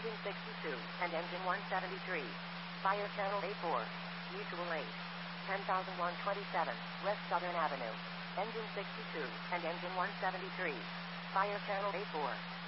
engine 62, and engine 173. Fire channel A4, mutual aid. 10,127, West Southern Avenue. Engine 62, and engine 173. Fire channel A4.